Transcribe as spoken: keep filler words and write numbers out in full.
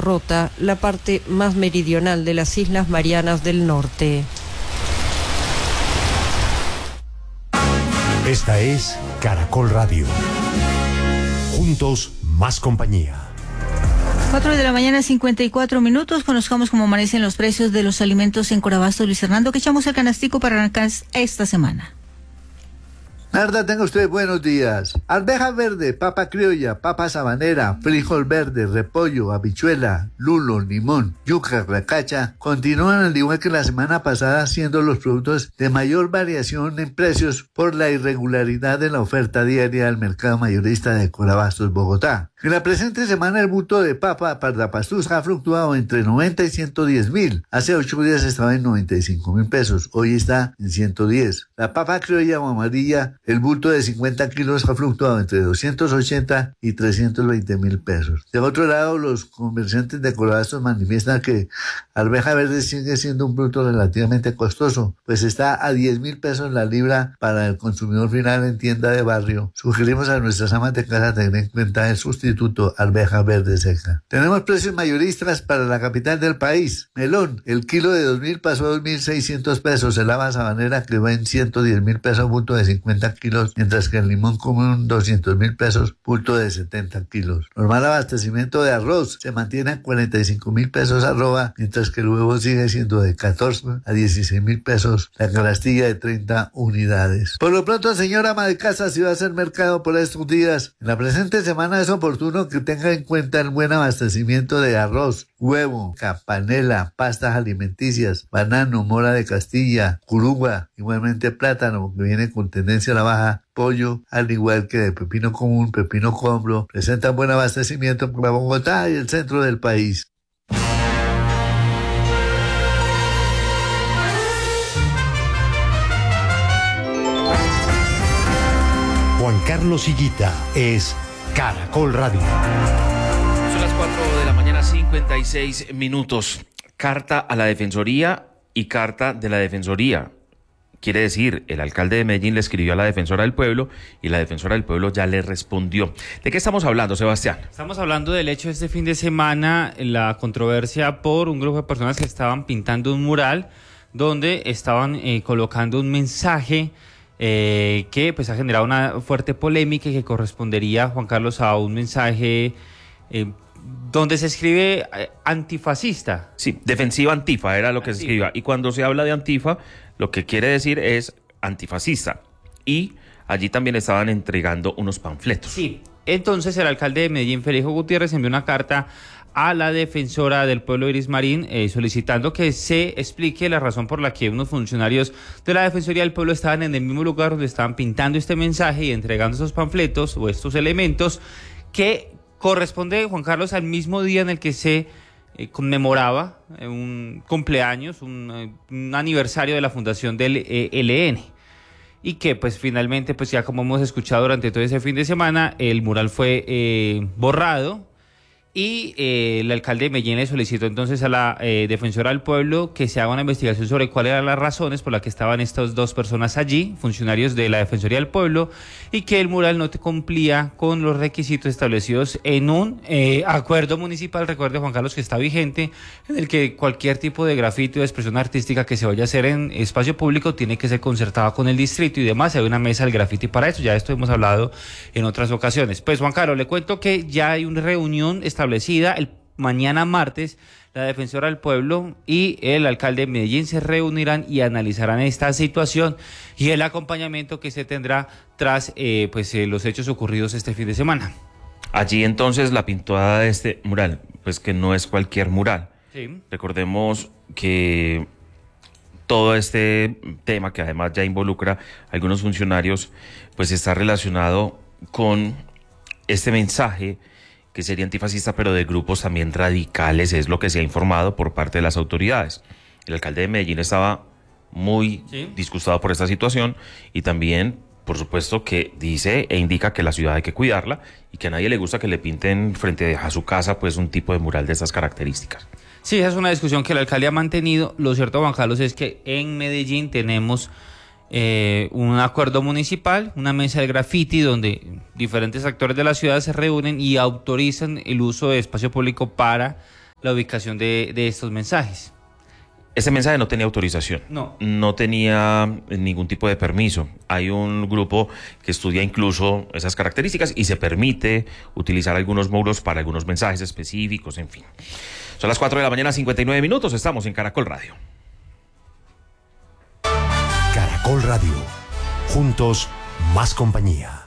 Rota, la parte más meridional de las Islas Marianas del Norte. Esta es Caracol Radio. Juntos, más compañía. cuatro de la mañana, cincuenta y cuatro minutos. Conozcamos cómo amanecen los precios de los alimentos en Corabastos. Luis Hernando, que echamos el canastico para arrancar esta semana. Narda, tenga usted buenos días. Arveja verde, papa criolla, papa sabanera, frijol verde, repollo, habichuela, lulo, limón, yuca, racacha, continúan al igual que la semana pasada siendo los productos de mayor variación en precios por la irregularidad de la oferta diaria del mercado mayorista de Corabastos, Bogotá. En la presente semana el bulto de papa pardapastuz ha fluctuado entre noventa y ciento diez mil. Hace ocho días estaba en noventa y cinco mil pesos, hoy está en ciento diez. La papa criolla o amarilla, el bulto de cincuenta kilos ha fluctuado entre doscientos ochenta y trescientos veinte mil pesos. De otro lado, los comerciantes de Corabastos manifiestan que arveja verde sigue siendo un producto relativamente costoso, pues está a diez mil pesos la libra para el consumidor final en tienda de barrio. Sugerimos a nuestras amas de casa tener en cuenta el sustituto arveja verde seca. Tenemos precios mayoristas para la capital del país. Melón, el kilo de dos mil pasó a dos mil seiscientos pesos. El haba sabanera que va en ciento diez mil pesos, bulto de cincuenta kilos, mientras que el limón común doscientos mil pesos, bulto de setenta kilos. Normal abastecimiento de arroz se mantiene a cuarenta y cinco mil pesos arroba, mientras que el huevo sigue siendo de catorce a dieciséis mil pesos, la canastilla de treinta unidades. Por lo pronto, señora ama de casa, si va a hacer mercado por estos días, en la presente semana es oportuno que tenga en cuenta el buen abastecimiento de arroz, huevo, panela, pastas alimenticias, banano, mora de Castilla, curuba, igualmente plátano, que viene con tendencia a la baja, pollo, al igual que de pepino común, pepino combro, presentan buen abastecimiento para Bogotá y el centro del país. Juan Carlos Higuita es Caracol Radio. Son las cuatro de la mañana, cincuenta y seis minutos. Carta a la Defensoría y carta de la Defensoría. Quiere decir, el alcalde de Medellín le escribió a la Defensora del Pueblo y la Defensora del Pueblo ya le respondió. ¿De qué estamos hablando, Sebastián? Estamos hablando del hecho de este fin de semana, la controversia por un grupo de personas que estaban pintando un mural donde estaban eh, colocando un mensaje Eh, que pues ha generado una fuerte polémica y que correspondería, Juan Carlos, a un mensaje eh, donde se escribe eh, antifascista. Sí, defensiva antifa era lo que antifa. Se escribía. Y cuando se habla de antifa, lo que quiere decir es antifascista. Y allí también estaban entregando unos panfletos. Sí, entonces el alcalde de Medellín, Federico Gutiérrez, envió una carta a la Defensora del Pueblo, Iris Marín, eh, solicitando que se explique la razón por la que unos funcionarios de la Defensoría del Pueblo estaban en el mismo lugar donde estaban pintando este mensaje y entregando esos panfletos o estos elementos que corresponde, Juan Carlos, al mismo día en el que se eh, conmemoraba eh, un cumpleaños, un, eh, un aniversario de la fundación del E L N. Y que pues finalmente, pues ya como hemos escuchado durante todo ese fin de semana, el mural fue eh, borrado. Y eh, el alcalde de Medellín le solicitó entonces a la eh, Defensora del Pueblo que se haga una investigación sobre cuáles eran las razones por las que estaban estas dos personas allí, funcionarios de la Defensoría del Pueblo, y que el mural no te cumplía con los requisitos establecidos en un eh, acuerdo municipal, recuerde Juan Carlos, que está vigente, en el que cualquier tipo de grafiti o de expresión artística que se vaya a hacer en espacio público tiene que ser concertada con el distrito y demás. Hay una mesa del grafiti para eso, ya esto hemos hablado en otras ocasiones. Pues Juan Carlos, le cuento que ya hay una reunión establecida establecida el mañana martes. La Defensora del Pueblo y el alcalde de Medellín se reunirán y analizarán esta situación y el acompañamiento que se tendrá tras eh, pues eh, los hechos ocurridos este fin de semana. Allí entonces la pintada de este mural, pues que no es cualquier mural. Sí. Recordemos que todo este tema, que además ya involucra a algunos funcionarios, pues está relacionado con este mensaje que sería antifascista, pero de grupos también radicales, es lo que se ha informado por parte de las autoridades. El alcalde de Medellín estaba muy ¿Sí? disgustado por esta situación y también, por supuesto, que dice e indica que la ciudad hay que cuidarla y que a nadie le gusta que le pinten frente a su casa pues un tipo de mural de estas características. Sí, esa es una discusión que el alcalde ha mantenido. Lo cierto, Juan Carlos, es que en Medellín tenemos Eh, un acuerdo municipal, una mesa de graffiti donde diferentes actores de la ciudad se reúnen y autorizan el uso de espacio público para la ubicación de, de estos mensajes. Ese mensaje no tenía autorización. No. No tenía ningún tipo de permiso. Hay un grupo que estudia incluso esas características y se permite utilizar algunos módulos para algunos mensajes específicos, en fin. Son las cuatro de la mañana, cincuenta y nueve minutos. Estamos en Caracol Radio. Caracol Radio. Juntos, más compañía.